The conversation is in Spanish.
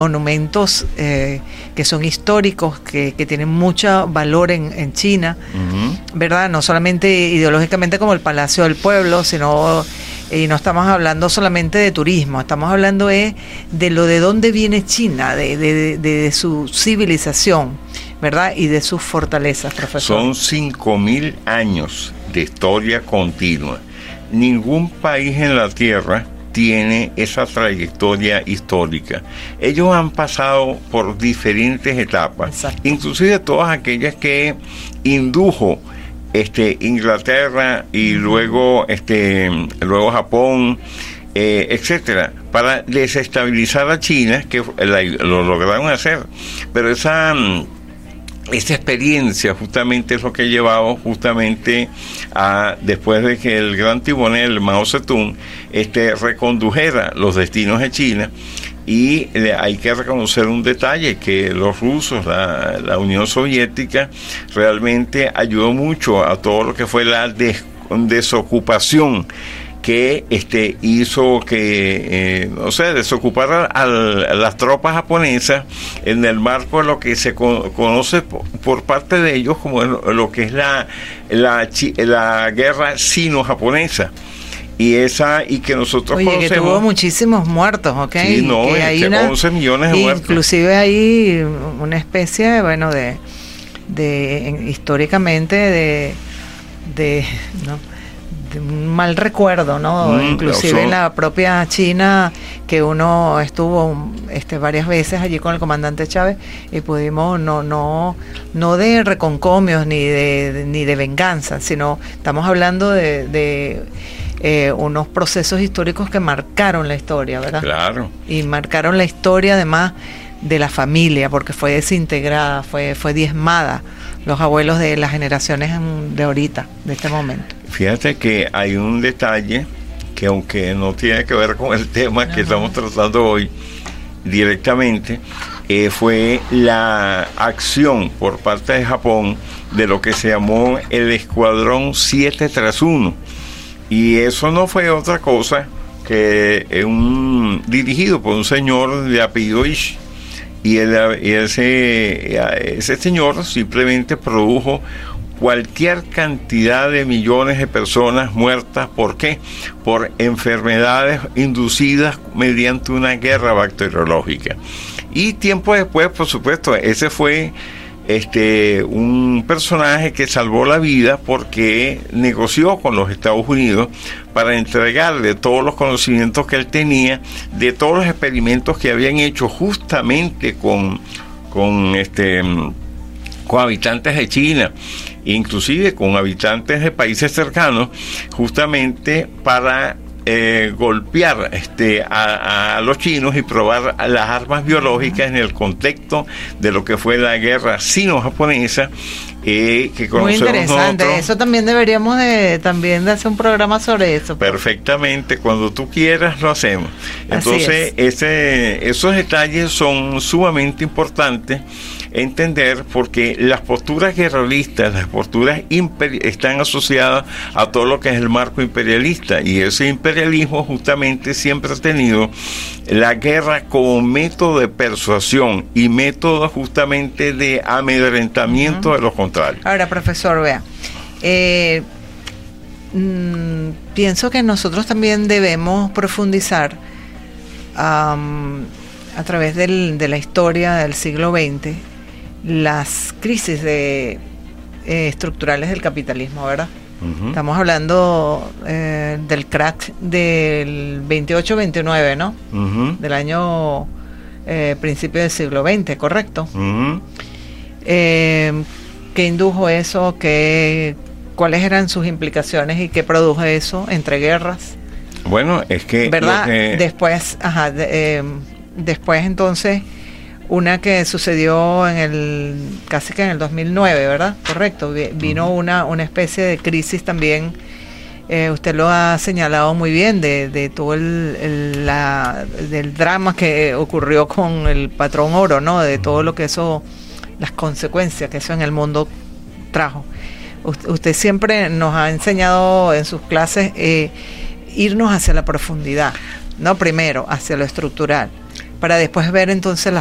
monumentos que son históricos, que tienen mucho valor en China, ¿verdad? No solamente ideológicamente como el Palacio del Pueblo, sino, y no estamos hablando solamente de turismo, estamos hablando de dónde viene China, de su civilización, ¿verdad? Y de sus fortalezas, profesor. Son 5.000 años de historia continua. Ningún país en la Tierra tiene esa trayectoria histórica. Ellos han pasado por diferentes etapas. Exacto. Inclusive todas aquellas que indujo Inglaterra y luego Japón, etcétera, para desestabilizar a China, que lo lograron hacer. Pero esa experiencia justamente es lo que ha llevado justamente a, después de que el gran timonel Mao Zedong recondujera los destinos de China. Y hay que reconocer un detalle, que los rusos, la Unión Soviética, realmente ayudó mucho a todo lo que fue la desocupación, que hizo que desocupara a las tropas japonesas en el marco de lo que se conoce por parte de ellos como lo que es la guerra sino-japonesa. Y que nosotros conocemos. Que tuvo muchísimos muertos, ¿ok? Sí, no, que hay 11 millones de muertos. Inclusive hay una especie, históricamente de un mal recuerdo, ¿no? Inclusive en la propia China, que uno estuvo varias veces allí con el comandante Chávez y pudimos no de reconcomios ni de venganza, sino estamos hablando de unos procesos históricos que marcaron la historia, ¿verdad? Claro. Y marcaron la historia además de la familia, porque fue desintegrada, fue diezmada, los abuelos de las generaciones de ahorita, de este momento. Fíjate que hay un detalle que, aunque no tiene que ver con el tema que estamos tratando hoy directamente, fue la acción por parte de Japón de lo que se llamó el Escuadrón 7-1. Y eso no fue otra cosa que dirigido por un señor de apellido Ishii. Y ese señor simplemente produjo cualquier cantidad de millones de personas muertas. ¿Por qué? Por enfermedades inducidas mediante una guerra bacteriológica. Y tiempo después, por supuesto, ese fue un personaje que salvó la vida porque negoció con los Estados Unidos para entregarle todos los conocimientos que él tenía de todos los experimentos que habían hecho justamente con habitantes de China, inclusive con habitantes de países cercanos, justamente para golpear a los chinos y probar las armas biológicas en el contexto de lo que fue la guerra sino-japonesa, que conocemos. Muy interesante, nosotros. Eso también deberíamos de hacer un programa sobre eso. Perfectamente, cuando tú quieras lo hacemos. Entonces, esos detalles son sumamente importantes entender, porque las posturas guerreristas, las posturas están asociadas a todo lo que es el marco imperialista, y ese imperialismo justamente siempre ha tenido la guerra como método de persuasión y método justamente de amedrentamiento de los contrarios. Ahora, profesor, vea, pienso que nosotros también debemos profundizar a través de la historia del siglo XX las crisis estructurales del capitalismo, ¿verdad? Estamos hablando del crack del 28-29, ¿no? Del año principio del siglo XX, ¿correcto? ¿Qué indujo eso? ¿Cuáles eran sus implicaciones y qué produjo eso entre guerras? Bueno, es que... ¿verdad? Después, después entonces, una que sucedió casi que en el 2009, ¿verdad? Correcto, vino una especie de crisis también, usted lo ha señalado muy bien, de todo del drama que ocurrió con el patrón oro, ¿no? De todo lo que las consecuencias que eso en el mundo trajo. Usted siempre nos ha enseñado en sus clases irnos hacia la profundidad, no primero hacia lo estructural. para después ver entonces